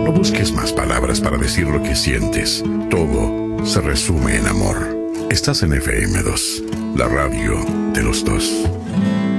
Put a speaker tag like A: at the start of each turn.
A: No busques más palabras para decir lo que sientes. Todo se resume en amor. Estás en FM2, la radio de los dos.